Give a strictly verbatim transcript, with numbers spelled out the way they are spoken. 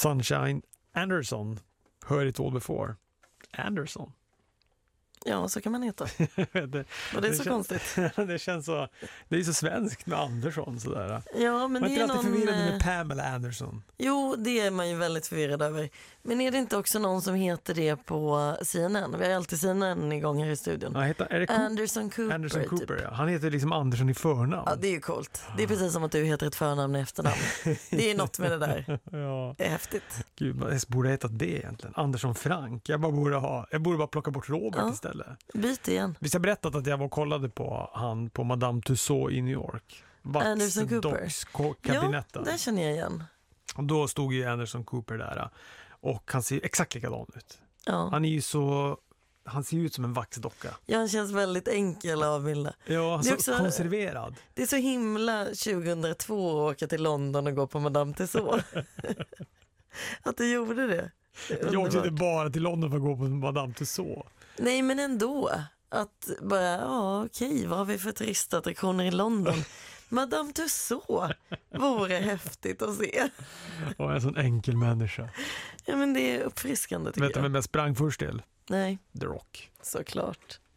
Sunshine Anderson. Heard it all before. Anderson. Ja, så kan man heta. det, och det är det så kän- konstigt. det känns så, det är så svenskt med Andersson sådär. Ja, men man det är är alltid någon... förvirrad med eh, Pamela Anderson. Jo, det är man ju väldigt förvirrad över. Men är det inte också någon som heter det på C N N? Vi har alltid C N N igång här i studion. Ja, heter, är det Co- Anderson Cooper. Anderson Cooper, typ. ja. Han heter liksom Anderson i förnamn. Ja, det är ju coolt. Det är precis som att du heter ett förnamn i efternamn. Det är något med det där. Ja. Det är häftigt. Gud, jag borde heta det egentligen. Anderson Frank. Jag bara borde ha, jag borde bara plocka bort Robert Ja. istället. Byt igen. Visst har jag berättat att jag var och kollade på han på Madame Tussauds i New York. Anderson Cooper. Vaxdockskabinetten. Ja, där känner jag igen. Och då stod ju Anderson Cooper där. Och han ser exakt likadan ut. Ja. Han är ju så... Han ser ut som en vaxdocka. Ja, han känns väldigt enkel av Milla. Ja, Det är så också- konserverad. Det är så himla tjugohundratvå att åka till London och gå på Madame Tussauds. Att du gjorde det. Det är Jag åkte underbart. inte bara till London för att gå på Madame Tussauds. Nej, men ändå. Att bara, ja okej, vad har vi för turistattraktioner i London? Madame Tussauds vore häftigt att se. Och en sån enkel människa. Ja, men det är uppfriskande tycker Vet du jag. vem jag sprang först till? Nej, The Rock. såklart.